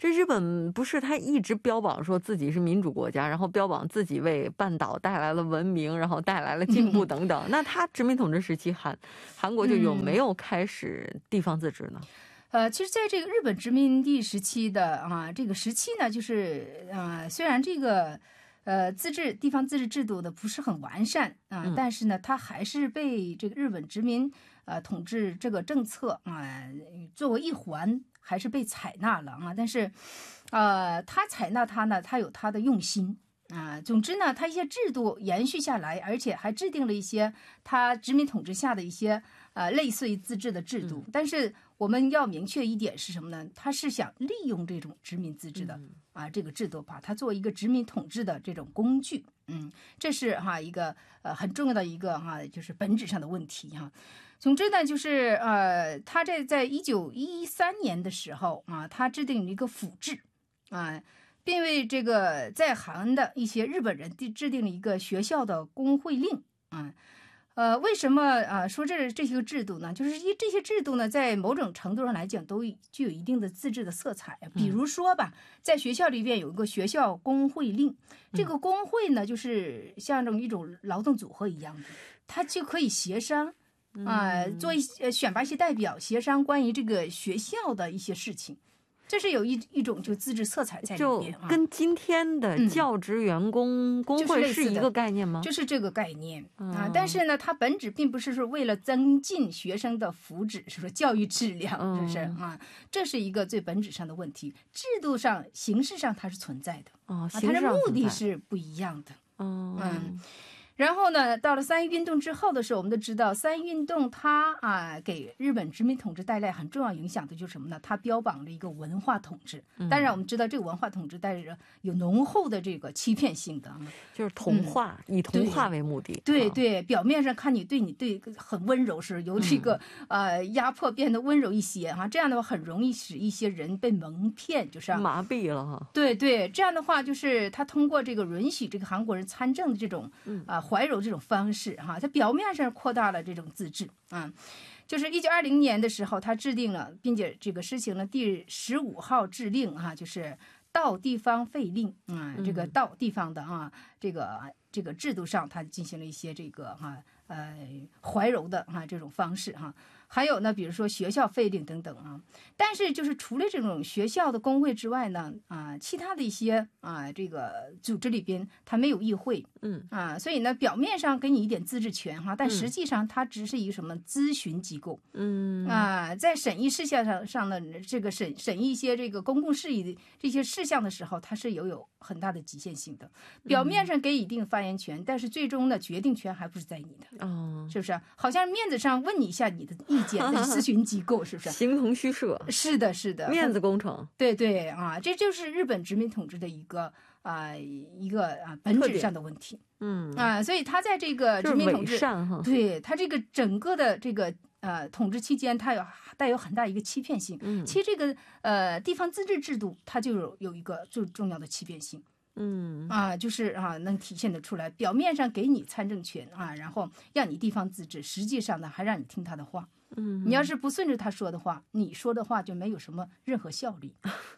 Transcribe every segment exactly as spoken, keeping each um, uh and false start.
这日本不是他一直标榜说自己是民主国家，然后标榜自己为半岛带来了文明，然后带来了进步等等，那他殖民统治时期韩韩国就有没有开始地方自治呢？ 呃，其实在这个日本殖民地时期的啊这个时期呢，就是啊虽然这个呃自治地方自治制度的不是很完善啊、嗯，但是呢，它还是被这个日本殖民呃统治这个政策啊、呃、作为一环。还是被采纳了啊，但是，呃，他采纳他呢，他有他的用心啊。总之呢，他一些制度延续下来，而且还制定了一些他殖民统治下的一些呃类似于自治的制度。但是我们要明确一点是什么呢？他是想利用这种殖民自治的啊这个制度，把它作为一个殖民统治的这种工具。嗯，这是哈一个呃很重要的一个哈就是本质上的问题哈。总之呢，就是呃，他这在一九一三年的时候啊，他制定了一个府制啊，并为这个在韩的一些日本人制定了一个学校的工会令啊。呃，为什么啊说这这些个制度呢？就是一这些制度呢，在某种程度上来讲，都具有一定的自治的色彩。比如说吧，在学校里边有一个学校工会令，这个工会呢，就是像这种一种劳动组合一样的，它就可以协商啊、呃，做一些选拔一些代表，协商关于这个学校的一些事情。这是有一一种就自治色彩在里边， 就跟今天的教职员工工会是一个概念吗？ 嗯、就是这个概念、嗯、啊。但是呢，它本质并不是说为了增进学生的福祉，是说教育质量，是不是、嗯、啊？这是一个最本质上的问题。制度上、形式上它是存在的， 哦， 啊、它的目的是不一样的。 嗯。 嗯然后呢，到了三一运动之后的时候，我们都知道三一运动它啊给日本殖民统治带来很重要影响的就是什么呢？它标榜了一个文化统治。当然，我们知道这个文化统治带着有浓厚的这个欺骗性的， 就是同化，嗯、以同化为目的。 对 对, 对，表面上看你对你对很温柔，是由这个、嗯、呃压迫变得温柔一些哈，这样的话很容易使一些人被蒙骗，就是、啊、 麻痹了哈。 对对，这样的话就是他通过这个允许这个韩国人参政的这种啊。呃怀柔这种方式哈，它表面上扩大了这种自治啊，就是一九二零年的时候，他制定了，并且这个实行了第十五号制令哈，就是到地方废令啊，这个到地方的啊，这个这个制度上，它进行了一些这个哈呃怀柔的哈这种方式哈。还有呢，比如说学校废令等等啊，但是就是除了这种学校的工会之外呢，啊，其他的一些啊这个组织里边，它没有议会， 嗯啊，所以呢，表面上给你一点自治权哈，但实际上它只是一个什么咨询机构， 嗯啊，在审议事项上上的这个审审议一些这个公共事宜的这些事项的时候，它是有有很大的局限性的。表面上给一定发言权，但是最终呢，决定权还不是在你的， 哦， 是不是？好像面子上问你一下你的意。咨询机构是不是形同虚设？ 是的，是的， 面子工程。 对对啊，这就是日本殖民统治的一个啊、呃、一个啊本质上的问题。 嗯啊，所以他在这个殖民统治， 就是对他这个整个的这个呃统治期间，它有带有很大一个欺骗性。 嗯， 其实这个呃地方自治制度，它就有有一个最重要的欺骗性。 嗯啊，就是啊，能体现得出来。表面上给你参政权啊，然后让你地方自治，实际上呢，还让你听他的话。 嗯， 你要是不顺着他说的话，你说的话就没有什么任何效力。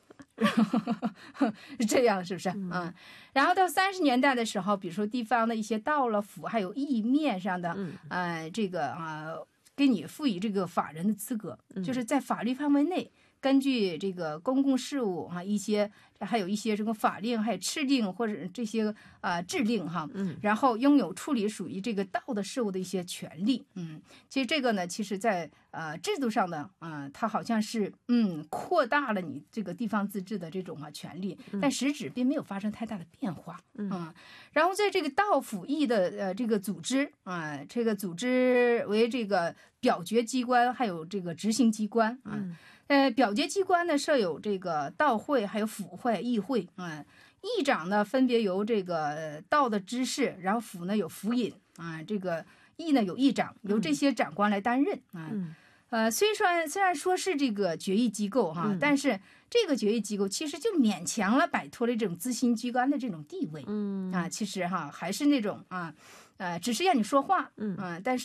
这样是不是？嗯，啊、然后到三十年代的时候，比如说地方的一些道了府，还有意面上的， 嗯， 呃，这个啊，给你赋予这个法人的资格， 嗯、 就是在法律范围内。根据这个公共事务啊，一些还有一些什么法令，还有敕令或者这些啊、呃、制令哈， 嗯， 然后拥有处理属于这个道的事务的一些权利，嗯，其实这个呢，其实在呃制度上呢，啊、呃，它好像是嗯扩大了你这个地方自治的这种啊权利，但实质并没有发生太大的变化， 嗯， 啊、然后在这个道府议的呃这个组织啊、呃，这个组织为这个表决机关，还有这个执行机关啊。 嗯呃，表决机关呢设有这个道会，还有府会、议会啊、嗯。议长呢分别由这个道的知事，然后府呢有府尹啊，这个议呢有议长，由这些长官来担任啊。 嗯、 呃，虽然虽然说是这个决议机构哈、 嗯， 但是这个决议机构其实就勉强了摆脱了这种咨询机关的这种地位。 嗯啊，其实哈还是那种啊，呃，只是让你说话， 嗯啊，但是呢。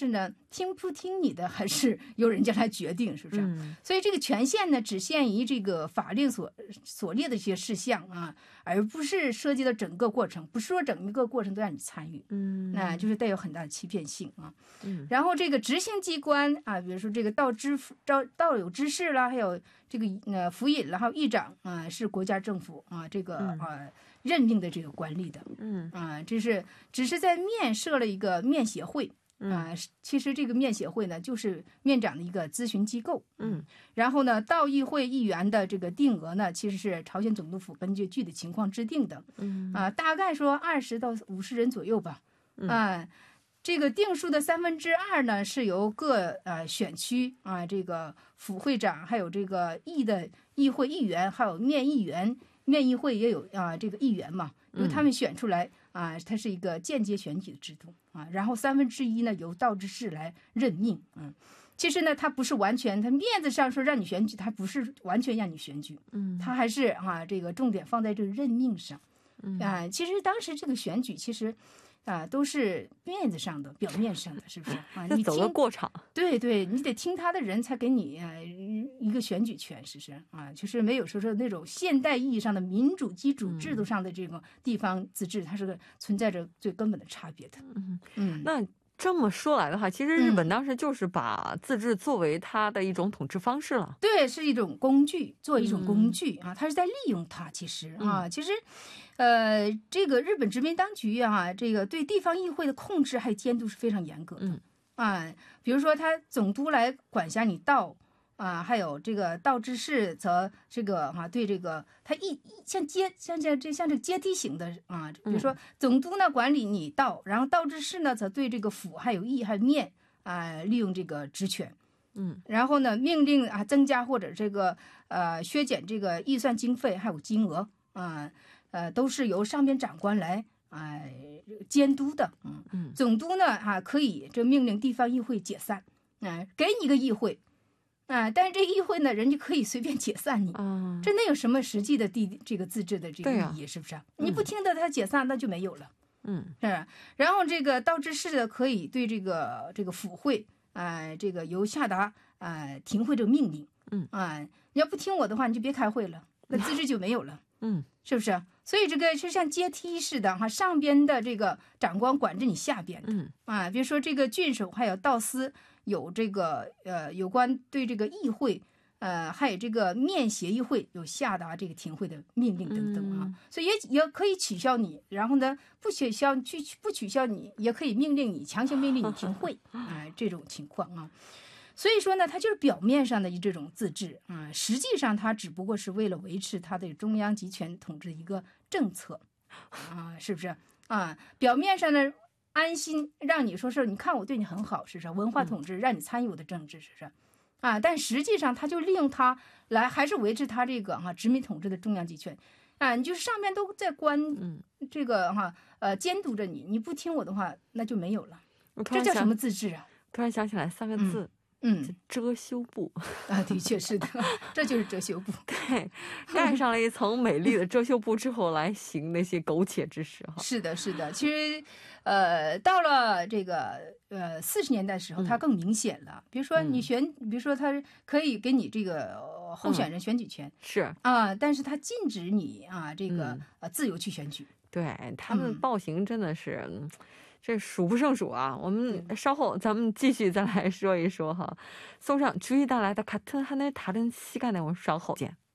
听不听你的还是由人家来决定，是不是？ 嗯、 所以这个权限呢，只限于这个法令所所列的一些事项啊，而不是涉及到整个过程，不是说整一个过程都让你参与， 嗯， 那、呃、就是带有很大的欺骗性啊。 嗯， 然后这个执行机关啊，比如说这个道知道道有知事啦，还有这个呃府尹啦，还有议长啊，是国家政府啊这个啊、呃、任命的这个官吏的， 嗯啊，这是只是在面设了一个面协会。啊、呃，其实这个面协会呢，就是面长的一个咨询机构。 嗯， 然后呢，道议会议员的这个定额呢，其实是朝鲜总督府根据具体情况制定的。 嗯啊、呃，大概说二十到五十人左右吧。啊、呃，这个定数的三分之二呢，是由各呃选区啊、呃，这个府会长，还有这个议的议会议员，还有面议员，面议会也有啊、呃、这个议员嘛，由他们选出来。啊，它是一个间接选举的制度啊，然后三分之一呢由道知事来任命，嗯，其实呢它不是完全，它面子上说让你选举，它不是完全让你选举， 嗯，它还是啊这个重点放在这个任命上，嗯啊，其实当时这个选举其实。啊，都是面子上的、表面上的，是不是啊？你走个过场， 对对，你得听他的人才给你啊一个选举权，是不是啊？就是没有说说那种现代意义上的民主基础制度上的这种地方自治，它是个存在着最根本的差别的。 嗯嗯， 那这么说来的话，其实日本当时就是把自治作为它的一种统治方式了。 嗯、对，是一种工具，做一种工具、嗯、啊，它是在利用它。其实啊， 嗯、 其实。呃，这个日本殖民当局啊，这个对地方议会的控制还有监督是非常严格的。 嗯啊，比如说他总督来管辖你道啊，还有这个道知事则这个啊，对这个他一像阶像像这像这阶梯型的啊，比如说总督呢管理你道，然后道知事呢则对这个府还有议还有面啊利用这个职权。 嗯， 然后呢命令啊增加或者这个呃削减这个预算经费还有金额啊。呃，都是由上边长官来啊、呃、监督的，嗯嗯，总督呢啊可以这命令地方议会解散，啊、呃，给你一个议会，啊、呃，但是这议会呢，人家可以随便解散你， 嗯， 这能有什么实际的地这个自治的这个意义， 啊、 是不是？你不听的他解散，那就没有了， 嗯， 是吧？然后这个道知事的可以对这个这个府会啊、呃，这个由下达啊、呃、停会这个命令， 嗯啊、呃，你要不听我的话，你就别开会了，那自治就没有了， 嗯， 是不是？所以这个是像阶梯似的哈，上边的这个长官管着你下边的， 嗯啊，比如说这个郡守还有道司有这个呃有关对这个议会呃还有这个面协议会有下达这个停会的命令等等啊， 嗯、 所以也也可以取消你，然后呢不取消去不取消你，也可以命令你强行命令你停会啊、呃、这种情况啊。所以说呢，它就是表面上的这种自治啊、呃，实际上它只不过是为了维持它的中央集权统治的一个政策啊，是不是啊？表面上呢安心让你说是，你看我对你很好，是不是？文化统治让你参与我的政治，是不是？啊，但实际上他就利用它来还是维持他这个哈、啊、殖民统治的中央集权啊，你就是上面都在关这个哈、啊、呃监督着你，你不听我的话，那就没有了。这叫什么自治啊？ 突然想起来三个字。 嗯嗯， 遮羞布啊，的确是的，这就是遮羞布。 对，盖上了一层美丽的遮羞布之后，来行那些苟且之事哈。 是的，是的。其实，呃，到了这个呃四十年代的时候，它更明显了。嗯、比如说你选，比如说它可以给你这个候选人选举权，嗯、 是啊，但是它禁止你啊这个、嗯、呃自由去选举。 对他们暴行真的是。嗯这数不胜数啊！我们稍后咱们继续再来说一说哈。送上주의带来的같은 하늘 다른 시간에我们稍后见。